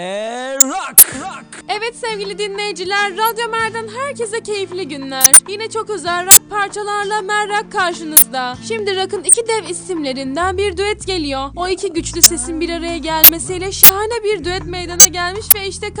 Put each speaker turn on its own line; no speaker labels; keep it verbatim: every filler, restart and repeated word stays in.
Rock, rock.
Evet sevgili dinleyiciler, Radyo Mer'den herkese keyifli günler. Yine çok özel rock parçalarla Merrak karşınızda. Şimdi rock'ın iki dev isimlerinden bir düet geliyor. O iki güçlü sesin bir araya gelmesiyle şahane bir düet meydana gelmiş ve işte